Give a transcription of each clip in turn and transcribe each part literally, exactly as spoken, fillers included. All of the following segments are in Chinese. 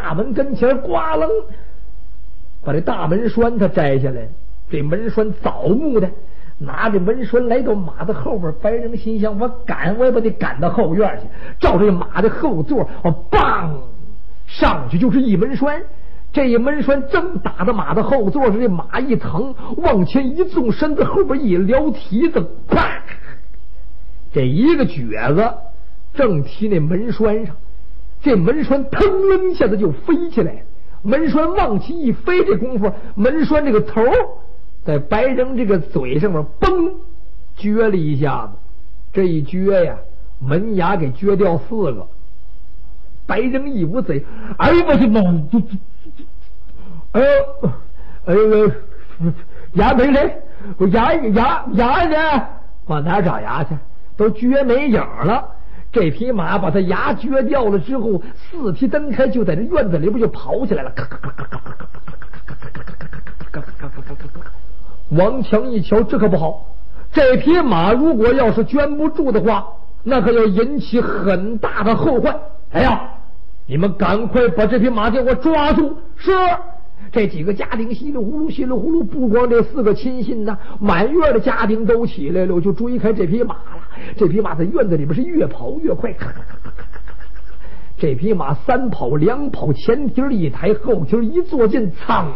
大门跟前，呱楞把这大门栓他摘下来。这门栓早木的，拿着门栓来到马的后边。白人心想：我赶我也把你赶到后院去，照这马的后座，我梆上去就是一门栓。这一门栓正打到马的后座上，这马一疼，往前一纵，身子后边一撩蹄子，啪！这一个撅子正踢那门栓上，这门栓腾楞一下子就飞起来。门栓往起一飞，这功夫门栓这个头在白人这个嘴上面嘣撅了一下子，这一撅呀，门牙给撅掉四个。白人一捂嘴，哎呦我的妈！哎呦，哎呦，牙没来，我牙牙牙呢？往哪找牙去？都撅没影了。这匹马把它牙撅掉了之后，四蹄蹬开，就在这院子里边就跑起来了。王强一瞧，这可不好，这匹马如果要是圈不住的话，那可要引起很大的后患。哎呀，你们赶快把这匹马给我抓住！是。这几个家丁稀里呼噜稀里呼噜，不光这四个亲信呐，满院的家丁都起来了，就追开这匹马了。这匹马在院子里边是越跑越快，咔咔咔咔咔咔。这匹马三跑两跑，前蹄一抬，后蹄一坐进，噌，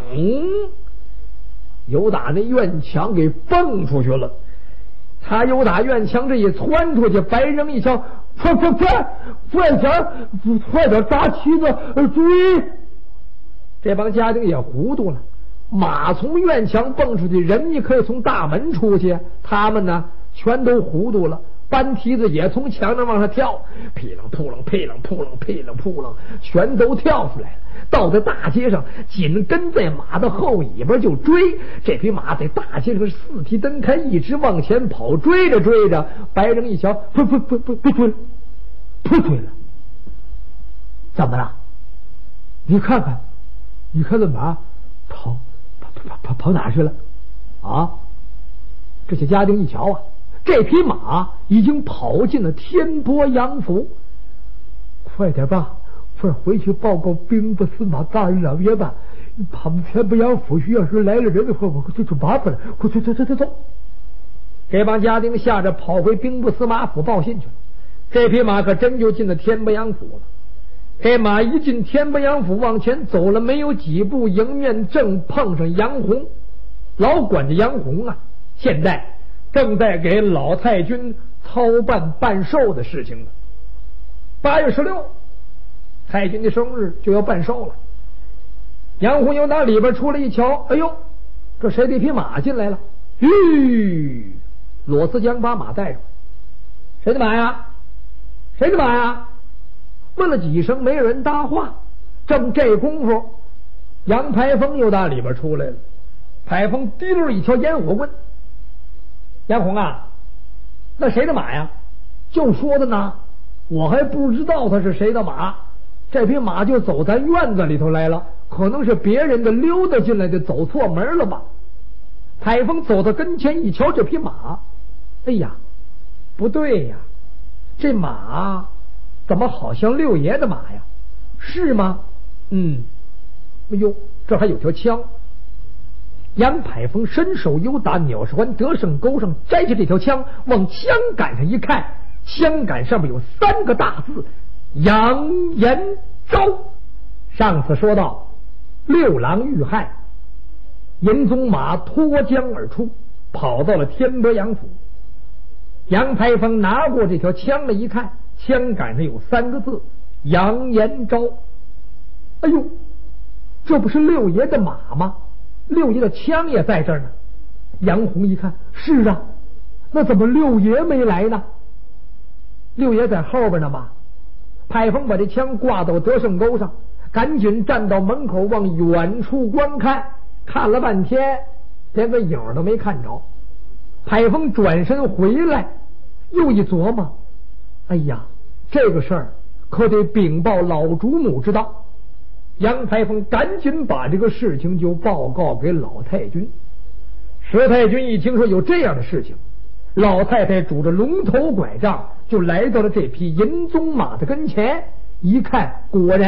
有打那院墙给蹦出去了。他有打院墙这一窜出去，白扔一瞧，快快快，快点，快点扎旗子追！这帮家丁也糊涂了，马从院墙蹦出去，人家可以从大门出去，他们呢全都糊涂了，搬梯子也从墙上往上跳，噼楞扑楞噼楞扑楞噼楞扑楞，全都跳出来了。到在大街上，紧跟在马的后尾巴就追。这匹马在大街上四蹄蹬开，一直往前跑，追着追着，白人一瞧，不不不不不追了，不追了，怎么了？你看看。你看这马跑跑跑跑跑哪去了啊？这些家丁一瞧啊，这匹马已经跑进了天波杨府。快点吧，快回去报告兵部司马大人老爷吧！他们天波杨府要是来了人的话，我就就麻烦了。快走走走走走！这帮家丁吓着跑回兵部司马府报信去了。这匹马可真就进了天波杨府了。这马一进天波杨府，往前走了没有几步，迎面正碰上杨洪。老管家杨洪啊，现在正在给老太君操办办寿的事情呢。八月十六，太君的生日就要办寿了。杨洪由打里边出来一瞧，哎呦，这谁的匹马进来了？吁，裸思江把马带上。谁的马呀？谁的马呀？问了几声，没有人搭话。正这功夫，杨排风又打里边出来了。排风提溜一条烟火棍。杨红啊，那谁的马呀？就说的呢，我还不知道他是谁的马。这匹马就走咱院子里头来了，可能是别人的溜达进来的，走错门了吧。排风走到跟前一瞧，这匹马，哎呀，不对呀，这马怎么好像六爷的马呀？是吗？嗯，哎呦，这还有条枪。杨排风伸手由打鸟市环得胜钩上摘下这条枪，往枪杆上一看，枪杆上面有三个大字：杨延昭。上次说到六郎遇害，银鬃马脱缰而出，跑到了天波杨府。杨排风拿过这条枪来一看，枪杆上有三个字：杨延昭。哎呦，这不是六爷的马吗？六爷的枪也在这儿呢。杨红一看，是啊，那怎么六爷没来呢？六爷在后边呢吧？排风把这枪挂到得胜钩上，赶紧站到门口往远处观看，看了半天连个影都没看着。排风转身回来，又一琢磨，哎呀，这个事儿可得禀报老主母知道。杨排风赶紧把这个事情就报告给老太君。佘太君一听说有这样的事情，老太太拄着龙头拐杖就来到了这匹银鬃马的跟前，一看，果然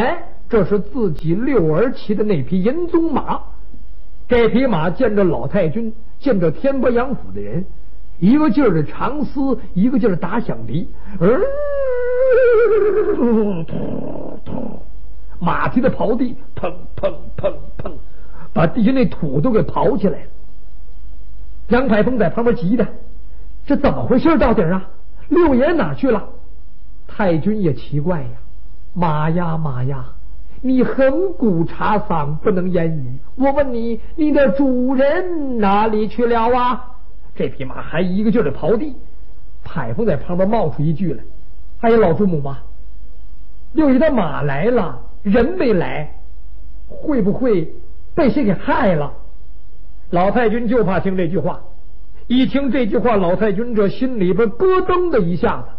这是自己六儿骑的那匹银鬃马。这匹马见着老太君，见着天波杨府的人，一个劲儿的长嘶，一个劲儿打响笛，嗯，马蹄的刨地，砰砰砰砰，把地下那土都给刨起来了。杨排风在旁边急的，这怎么回事？到底啊，六爷哪去了？太君也奇怪呀，马呀马呀，你横骨插嗓，不能言语。我问你，你的主人哪里去了啊？这匹马还一个劲儿的刨地。排风在旁边冒出一句来：“哎呀，老祖母啊，六爷的马来了，人没来，会不会被谁给害了？”老太君就怕听这句话，一听这句话，老太君这心里边咯噔的一下子。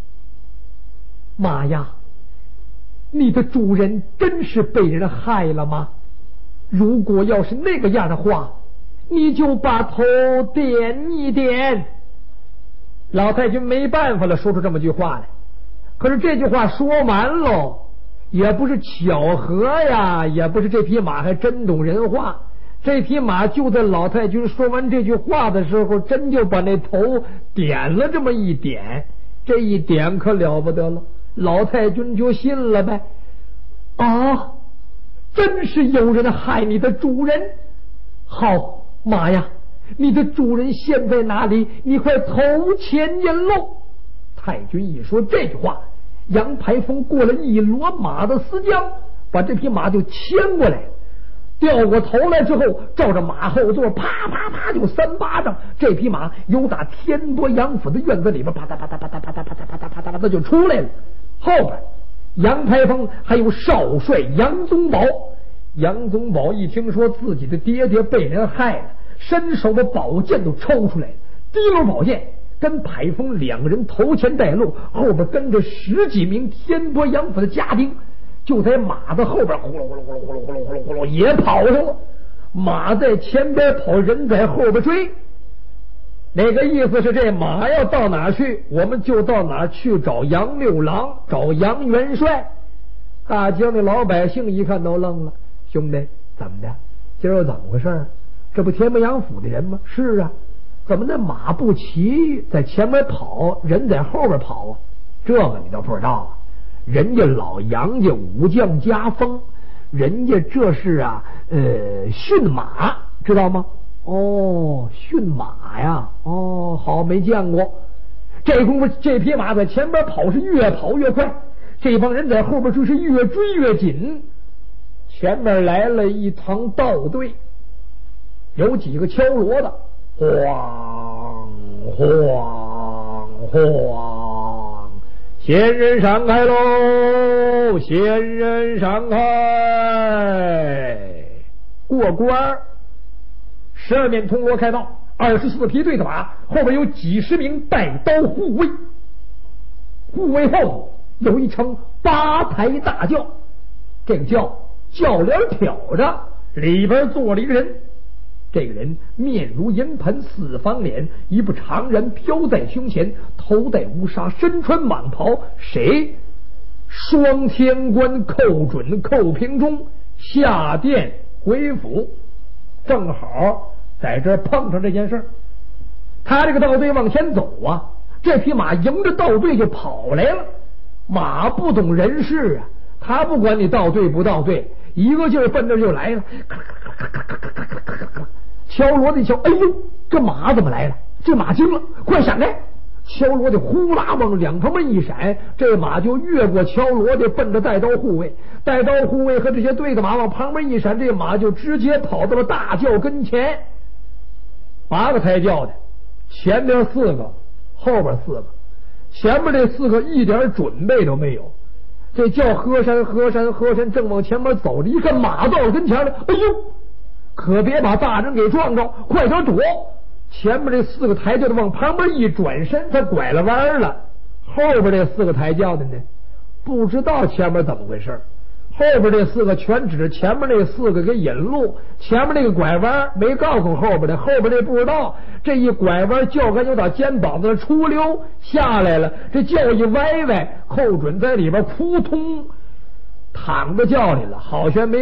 马呀，你的主人真是被人害了吗？如果要是那个样的话，你就把头点一点。老太君没办法了，说出这么句话来。可是这句话说完喽，也不是巧合呀，也不是这匹马还真懂人话。这匹马就在老太君说完这句话的时候，真就把那头点了这么一点。这一点可了不得了，老太君就信了呗。啊，真是有人害你的主人。好，马呀，你的主人现在哪里？你快投前引喽！太君一说这句话，杨排风过了一骡马的丝缰，把这匹马就牵过来，掉过头来之后，照着马后座啪啪啪就三巴掌。这匹马由打天波杨府的院子里边啪嗒啪嗒啪嗒啪嗒啪嗒啪嗒啪嗒啪嗒就出来了。后边杨排风还有少帅杨宗保。杨宗保一听说自己的爹爹被人害了，伸手把宝剑都抽出来了，提溜宝剑跟排风两个人头前带路，后边跟着十几名天波杨府的家丁，就在马的后边呼噜呼噜呼噜呼噜呼噜呼噜呼噜也跑上了。马在前边跑，人在后边追。那个意思是这马要到哪去，我们就到哪去找杨六郎，找杨元帅。大江的老百姓一看都愣了，兄弟，怎么的？今儿又怎么回事？这不天波杨府的人吗？是啊，怎么那马不骑，在前面跑，人在后边跑啊？这个你都不知道啊？人家老杨家武将家风，人家这是啊，呃，驯马，知道吗？哦，驯马呀，哦，好，没见过。这功夫，这匹马在前边跑，是越跑越快，这帮人在后边追，是越追越紧。前面来了一堂道队，有几个敲锣的，晃晃晃，仙人闪开喽，仙人闪开，过关。十二面铜锣开道，二十四匹对子马，后边有几十名带刀护卫，护卫后有一乘八抬大轿，这个轿轿帘挑着，里边坐了一个人。这个人面如银盆，四方脸，一部长髯飘在胸前，头戴乌纱，身穿蟒袍。谁？双天官寇准寇平中下殿回府，正好在这碰上这件事。他这个道队往前走啊，这匹马迎着道队就跑来了。马不懂人事啊，他不管你道队不道队，一个劲儿奔这就来了。敲锣的一敲，哎呦，这马怎么来了？这马惊了，快闪开！敲锣的呼啦往两旁边一闪，这马就越过敲锣的，奔着带刀护卫。带刀护卫和这些对子马往旁边一闪，这马就直接跑到了大轿跟前。八个抬轿的，前边四个，后边四个，前面这四个一点准备都没有。这轿喝山喝山喝山，正往前面走着，一看马到了跟前了，哎呦，可别把大人给撞着，快点躲！前面这四个抬轿的往旁边一转身，他拐了弯了。后边这四个抬轿的呢，不知道前面怎么回事，后边这四个全指着前面那四个给引路，前面那个拐弯没告诉后边的，后边这不知道，这一拐弯轿杆就到肩膀子出溜下来了，这轿一歪歪，寇准在里边扑通躺到窖里了，好悬没